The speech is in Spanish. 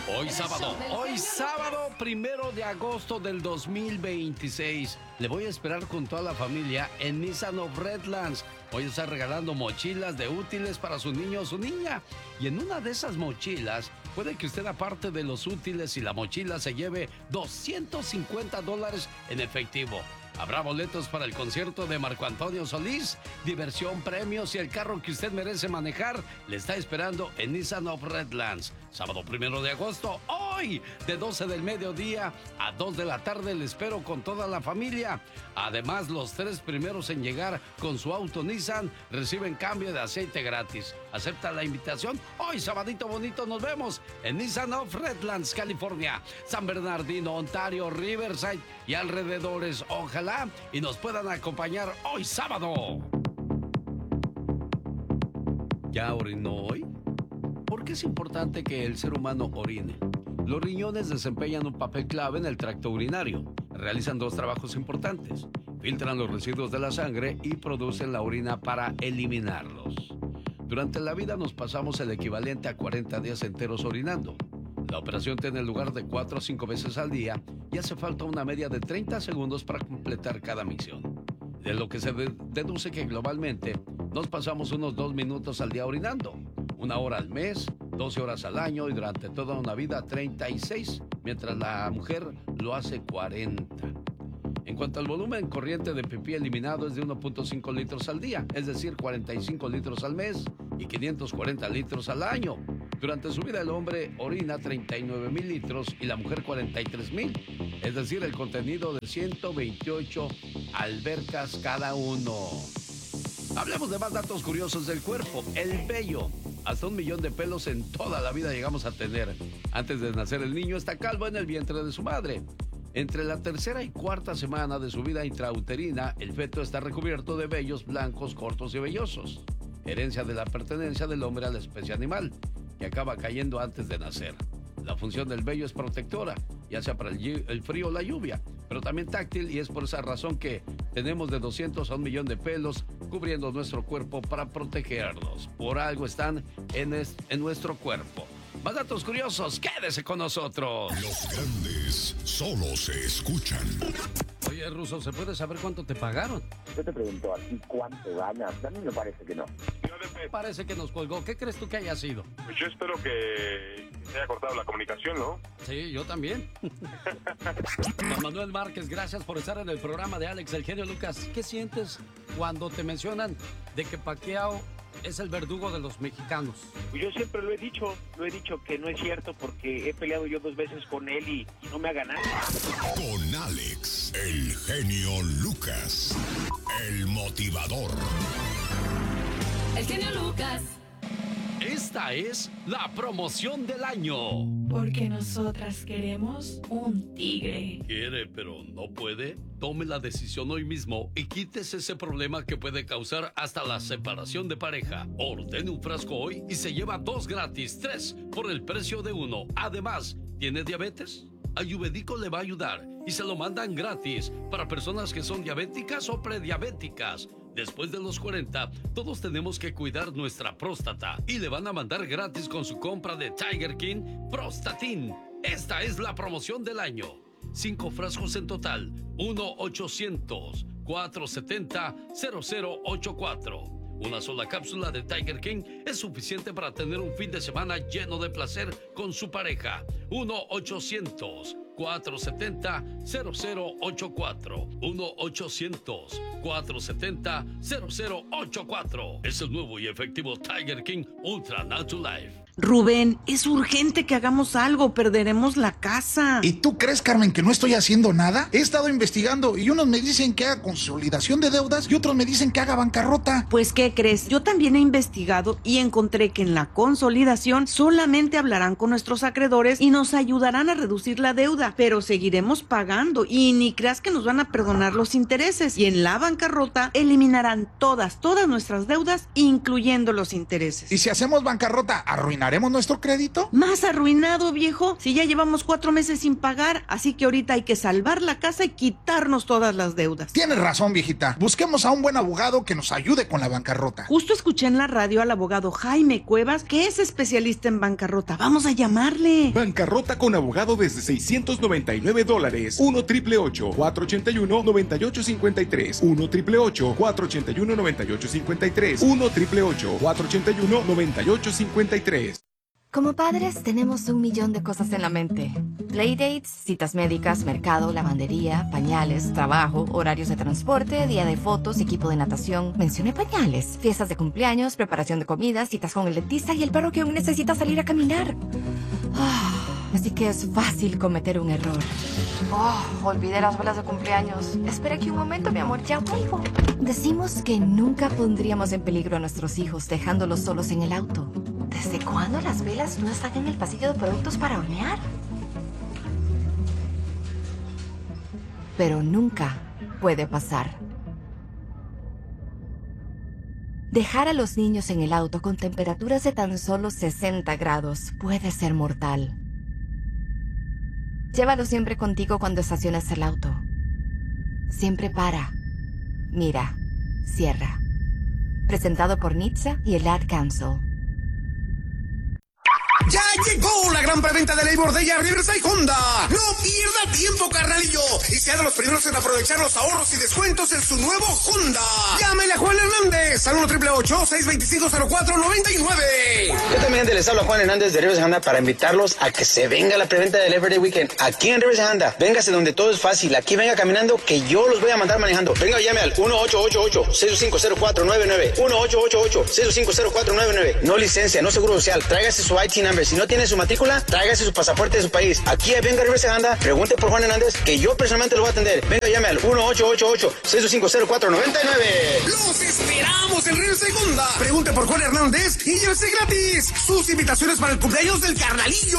Hoy sábado 1 de agosto del 2026, le voy a esperar con toda la familia en Nissan of Redlands. Voy a estar regalando mochilas de útiles para su niño o su niña. Y en una de esas mochilas, puede que usted, aparte de los útiles y la mochila, se lleve $250 en efectivo. Habrá boletos para el concierto de Marco Antonio Solís, diversión, premios y el carro que usted merece manejar le está esperando en Nissan of Redlands. Sábado 1 de agosto, hoy, de 12 del mediodía a 2 de la tarde, le espero con toda la familia. Además, los 3 primeros en llegar con su auto Nissan reciben cambio de aceite gratis. ¿Acepta la invitación? Hoy, sabadito bonito, nos vemos en Nissan of Redlands, California, San Bernardino, Ontario, Riverside y alrededores. Ojalá y nos puedan acompañar hoy sábado. ¿Ya orinó hoy? ¿Por qué es importante que el ser humano orine? Los riñones desempeñan un papel clave en el tracto urinario. Realizan 2 trabajos importantes. Filtran los residuos de la sangre y producen la orina para eliminarlos. Durante la vida nos pasamos el equivalente a 40 días enteros orinando. La operación tiene lugar de 4 a 5 veces al día y hace falta una media de 30 segundos para completar cada misión. De lo que se deduce que globalmente nos pasamos unos 2 minutos al día orinando. 1 hora al mes, 12 horas al año y durante toda una vida 36, mientras la mujer lo hace 40. En cuanto al volumen corriente de pipí eliminado es de 1.5 litros al día, es decir, 45 litros al mes y 540 litros al año. Durante su vida el hombre orina 39,000 litros y la mujer 43,000, es decir, el contenido de 128 albercas cada uno. Hablemos de más datos curiosos del cuerpo. El vello. Hasta 1 millón de pelos en toda la vida llegamos a tener. Antes de nacer el niño está calvo en el vientre de su madre. Entre la 3ª y 4ª semana de su vida intrauterina, el feto está recubierto de vellos blancos, cortos y vellosos. Herencia de la pertenencia del hombre a la especie animal, que acaba cayendo antes de nacer. La función del vello es protectora, ya sea para el frío o la lluvia, pero también táctil, y es por esa razón que tenemos de 200 a 1 millón de pelos cubriendo nuestro cuerpo para protegernos. Por algo están en nuestro cuerpo. Más datos curiosos, quédese con nosotros. Los grandes solo se escuchan. Oye, Ruso, ¿se puede saber cuánto te pagaron? Yo te pregunto a ti cuánto ganas. A mí me parece que no. Parece que nos colgó. ¿Qué crees tú que haya sido? Pues yo espero que se haya cortado la comunicación, ¿no? Sí, yo también. Juan Manuel Márquez, gracias por estar en el programa de Alex, el genio Lucas. ¿Qué sientes cuando te mencionan de que Pacquiao es el verdugo de los mexicanos? Pues yo siempre lo he dicho que no es cierto porque he peleado yo 2 veces con él y no me ha ganado. Con Alex, el genio Lucas, el motivador. El genio Lucas. Esta es la promoción del año. Porque nosotras queremos un tigre. ¿Quiere pero no puede? Tome la decisión hoy mismo y quítese ese problema que puede causar hasta la separación de pareja. Ordene un frasco hoy y se lleva 2 gratis, 3 por el precio de 1. Además, ¿tiene diabetes? Ayurvédico le va a ayudar y se lo mandan gratis para personas que son diabéticas o prediabéticas. Después de los 40, todos tenemos que cuidar nuestra próstata y le van a mandar gratis con su compra de Tiger King Prostatin. Esta es la promoción del año. 5 frascos en total. 1-800-470-0084. Una sola cápsula de Tiger King es suficiente para tener un fin de semana lleno de placer con su pareja. 1-800-470-0084. 1-800-470-0084. Es el nuevo y efectivo Tiger King Ultra Natural. Rubén, es urgente que hagamos algo, perderemos la casa. ¿Y tú crees, Carmen, que no estoy haciendo nada? He estado investigando y unos me dicen que haga consolidación de deudas y otros me dicen que haga bancarrota. Pues, ¿qué crees? Yo también he investigado y encontré que en la consolidación solamente hablarán con nuestros acreedores y nos ayudarán a reducir la deuda. deuda, pero seguiremos pagando y ni creas que nos van a perdonar los intereses. Y en la bancarrota eliminarán todas nuestras deudas, incluyendo los intereses. ¿Y si hacemos bancarrota, arruinaremos nuestro crédito? Más arruinado, viejo, si ya llevamos 4 meses sin pagar, así que ahorita hay que salvar la casa y quitarnos todas las deudas. Tienes razón, viejita. Busquemos a un buen abogado que nos ayude con la bancarrota. Justo escuché en la radio al abogado Jaime Cuevas, que es especialista en bancarrota. Vamos a llamarle. Bancarrota con abogado desde $699. 1-888-481-9853. 1-888-481-9853. 1-888-481-9853. Como padres tenemos 1.000.000 de cosas en la mente. Playdates, citas médicas, mercado, lavandería, pañales, trabajo, horarios de transporte, día de fotos, equipo de natación. Mencioné pañales. Fiestas de cumpleaños, preparación de comidas, citas con el dentista y el perro que aún necesita salir a caminar. Así que es fácil cometer un error. Olvidé las velas de cumpleaños. Espera aquí un momento, mi amor, ya vuelvo. Decimos que nunca pondríamos en peligro a nuestros hijos dejándolos solos en el auto. ¿Desde cuándo las velas no están en el pasillo de productos para hornear? Pero nunca puede pasar. Dejar a los niños en el auto con temperaturas de tan solo 60 grados puede ser mortal. Llévalo siempre contigo cuando estaciones el auto. Siempre para, mira, cierra. Presentado por NHTSA y el Ad Council. ¡Ya llegó la gran preventa de Labor Day a Riverside Honda! ¡No pierda tiempo, carnalillo! Y sea de los primeros en aprovechar los ahorros y descuentos en su nuevo Honda. ¡Llámele a Juan Hernández al 1-888-625-0499! Yo también les hablo a Juan Hernández de Riverside Honda para invitarlos a que se venga a la preventa del Labor Day Weekend aquí en Riverside Honda. Véngase donde todo es fácil. Aquí venga caminando que yo los voy a mandar manejando. Venga, llame al 1-888-625-0499. 1-888-625-0499. No licencia, no seguro social. Tráigase su IT number. Si no tiene su matrícula, tráigase su pasaporte de su país. Aquí venga a Riverside Honda, pregunte por Juan Hernández, que yo personalmente lo voy a atender. Venga, llame al 1-888-625-0499. ¡Los esperamos en Riverside Honda! Pregunte por Juan Hernández y llévese gratis sus invitaciones para el cumpleaños del carnalillo.